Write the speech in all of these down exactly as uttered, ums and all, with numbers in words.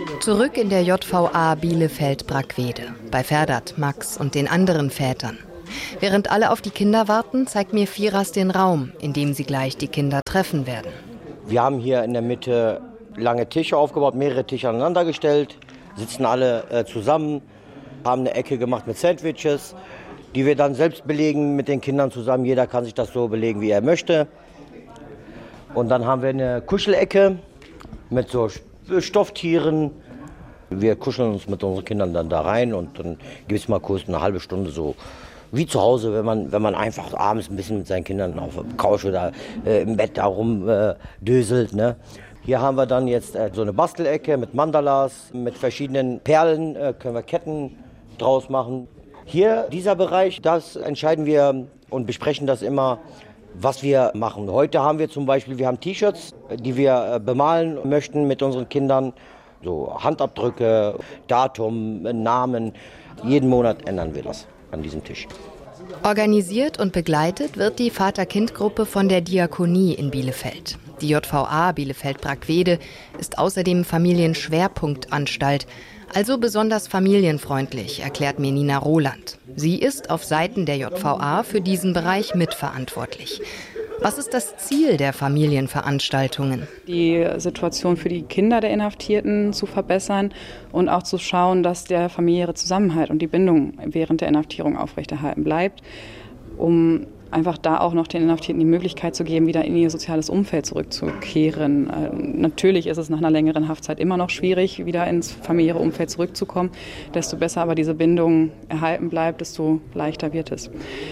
Zurück in der J V A Bielefeld-Brackwede, bei Ferdat, Max und den anderen Vätern. Während alle auf die Kinder warten, zeigt mir Firas den Raum, in dem sie gleich die Kinder treffen werden. Wir haben hier in der Mitte lange Tische aufgebaut, mehrere Tische aneinander gestellt, sitzen alle äh, zusammen, haben eine Ecke gemacht mit Sandwiches, die wir dann selbst belegen mit den Kindern zusammen. Jeder kann sich das so belegen, wie er möchte. Und dann haben wir eine Kuschelecke mit so Stofftieren. Wir kuscheln uns mit unseren Kindern dann da rein und dann gibt es mal kurz eine halbe Stunde so wie zu Hause, wenn man, wenn man einfach abends ein bisschen mit seinen Kindern auf der Couch oder äh, im Bett da rumdöselt. Äh, ne? Hier haben wir dann jetzt äh, so eine Bastelecke mit Mandalas, mit verschiedenen Perlen, äh, können wir Ketten draus machen. Hier, dieser Bereich, das entscheiden wir und besprechen das immer, was wir machen. Heute haben wir zum Beispiel, wir haben T-Shirts, die wir bemalen möchten mit unseren Kindern. So Handabdrücke, Datum, Namen. Jeden Monat ändern wir das an diesem Tisch. Organisiert und begleitet wird die Vater-Kind-Gruppe von der Diakonie in Bielefeld. Die J V A Bielefeld-Brackwede ist außerdem Familienschwerpunktanstalt, also besonders familienfreundlich, erklärt mir Nina Roland. Sie ist auf Seiten der J V A für diesen Bereich mitverantwortlich. Was ist das Ziel der Familienveranstaltungen? Die Situation für die Kinder der Inhaftierten zu verbessern und auch zu schauen, dass der familiäre Zusammenhalt und die Bindung während der Inhaftierung aufrechterhalten bleibt, um einfach da auch noch den Inhaftierten die Möglichkeit zu geben, wieder in ihr soziales Umfeld zurückzukehren. Ähm, natürlich ist es nach einer längeren Haftzeit immer noch schwierig, wieder ins familiäre Umfeld zurückzukommen. Desto besser aber diese Bindung erhalten bleibt, desto leichter wird es.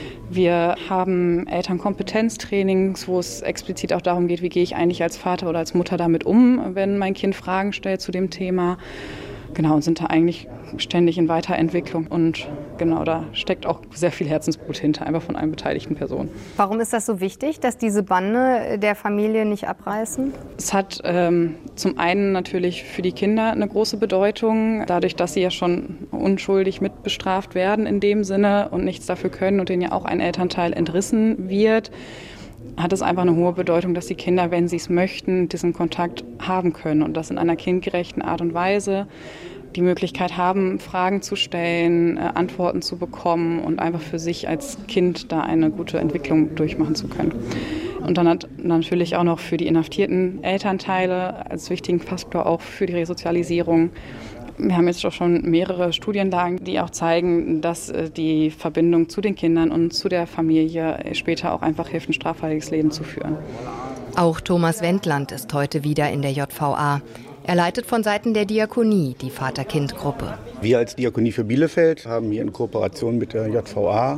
Wir haben Elternkompetenztrainings, wo es explizit auch darum geht, wie gehe ich eigentlich als Vater oder als Mutter damit um, wenn mein Kind Fragen stellt zu dem Thema. Genau, und sind da eigentlich ständig in Weiterentwicklung. Und genau, da steckt auch sehr viel Herzensblut hinter, einfach von allen beteiligten Personen. Warum ist das so wichtig, dass diese Bande der Familie nicht abreißen? Es hat ähm, zum einen natürlich für die Kinder eine große Bedeutung, dadurch, dass sie ja schon unschuldig mitbestraft werden in dem Sinne und nichts dafür können und denen ja auch ein Elternteil entrissen wird. Hat es einfach eine hohe Bedeutung, dass die Kinder, wenn sie es möchten, diesen Kontakt haben können und das in einer kindgerechten Art und Weise, die Möglichkeit haben, Fragen zu stellen, äh, Antworten zu bekommen und einfach für sich als Kind da eine gute Entwicklung durchmachen zu können. Und dann hat natürlich auch noch für die inhaftierten Elternteile als wichtigen Faktor auch für die Resozialisierung. Wir haben jetzt auch schon mehrere Studienlagen, die auch zeigen, dass die Verbindung zu den Kindern und zu der Familie später auch einfach hilft, ein straffreies Leben zu führen. Auch Thomas Wendland ist heute wieder in der J V A. Er leitet von Seiten der Diakonie die Vater-Kind-Gruppe. Wir als Diakonie für Bielefeld haben hier in Kooperation mit der J V A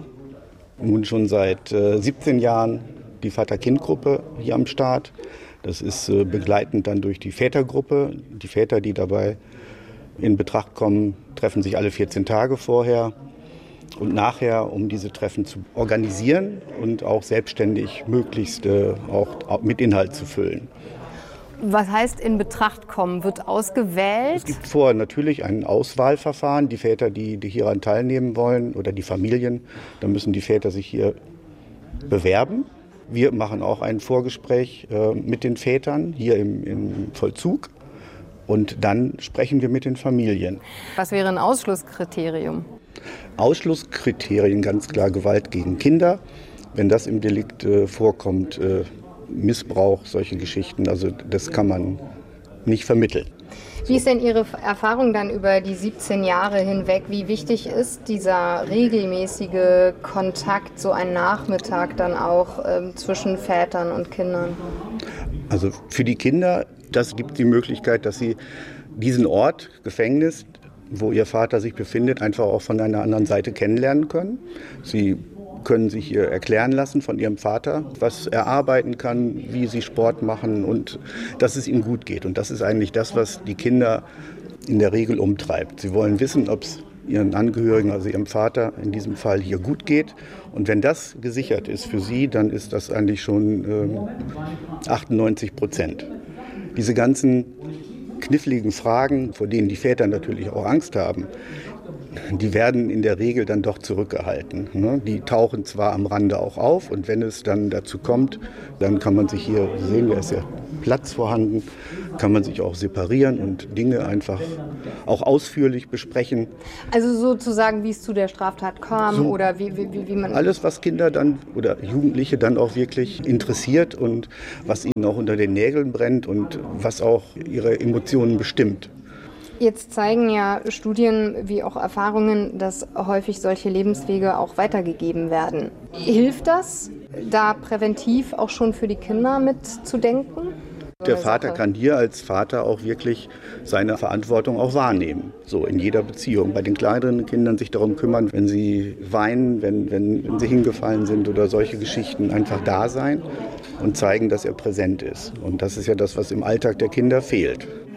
nun schon seit äh, siebzehn Jahren die Vater-Kind-Gruppe hier am Start. Das ist äh, begleitend dann durch die Vätergruppe. Die Väter, die dabei in Betracht kommen, treffen sich alle vierzehn Tage vorher und nachher, um diese Treffen zu organisieren und auch selbstständig möglichst äh, auch mit Inhalt zu füllen. Was heißt in Betracht kommen? Wird ausgewählt? Es gibt vorher natürlich ein Auswahlverfahren. Die Väter, die, die hieran teilnehmen wollen oder die Familien, dann müssen die Väter sich hier bewerben. Wir machen auch ein Vorgespräch äh, mit den Vätern hier im, im Vollzug. Und dann sprechen wir mit den Familien. Was wäre ein Ausschlusskriterium? Ausschlusskriterien ganz klar Gewalt gegen Kinder. Wenn das im Delikt äh, vorkommt, äh, Missbrauch, solche Geschichten, also das kann man nicht vermitteln. Wie ist denn Ihre Erfahrung dann über die siebzehn Jahre hinweg? Wie wichtig ist dieser regelmäßige Kontakt, so ein Nachmittag dann auch ähm, zwischen Vätern und Kindern? Also für die Kinder, das gibt die Möglichkeit, dass sie diesen Ort, Gefängnis, wo ihr Vater sich befindet, einfach auch von einer anderen Seite kennenlernen können. Sie können sich hier erklären lassen von ihrem Vater, was er arbeiten kann, wie sie Sport machen und dass es ihm gut geht. Und das ist eigentlich das, was die Kinder in der Regel umtreibt. Sie wollen wissen, ob es ihren Angehörigen, also ihrem Vater in diesem Fall, hier gut geht. Und wenn das gesichert ist für sie, dann ist das eigentlich schon äh, achtundneunzig Prozent. Diese ganzen kniffligen Fragen, vor denen die Väter natürlich auch Angst haben, die werden in der Regel dann doch zurückgehalten. Ne? Die tauchen zwar am Rande auch auf und wenn es dann dazu kommt, dann kann man sich hier sehen, da ist ja Platz vorhanden, kann man sich auch separieren und Dinge einfach auch ausführlich besprechen. Also sozusagen, wie es zu der Straftat kam So, oder wie, wie, wie man... Alles, was Kinder dann oder Jugendliche dann auch wirklich interessiert und was ihnen auch unter den Nägeln brennt und was auch ihre Emotionen bestimmt. Jetzt zeigen ja Studien wie auch Erfahrungen, dass häufig solche Lebenswege auch weitergegeben werden. Hilft das, da präventiv auch schon für die Kinder mitzudenken? Der Vater kann hier als Vater auch wirklich seine Verantwortung auch wahrnehmen. So in jeder Beziehung. Bei den kleineren Kindern sich darum kümmern, wenn sie weinen, wenn, wenn, wenn sie hingefallen sind oder solche Geschichten, einfach da sein und zeigen, dass er präsent ist. Und das ist ja das, was im Alltag der Kinder fehlt.